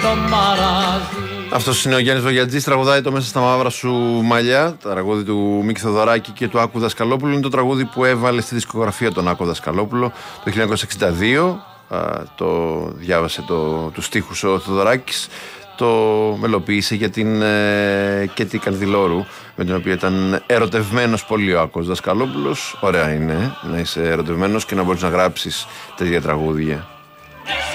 Αυτός είναι ο Γιάννης Βογιατζής, τραγουδάει το «Μέσα στα μαύρα σου μαλλιά», τραγούδι του Μίκη Θοδωράκη και του Άκου Δασκαλόπουλου. Είναι το τραγούδι που έβαλε στη δισκογραφία τον Άκου Δασκαλόπουλο το 1962. Το διάβασε τους στίχους ο Θοδωράκης, το μελοποίησε για την Κέτη Καρδιλόρου, με την οποία ήταν ερωτευμένος πολύ ο Άκος Δασκαλόπουλος. Ωραία είναι να είσαι ερωτευμένος και να μπορείς να γράψεις τέτοια τραγούδια.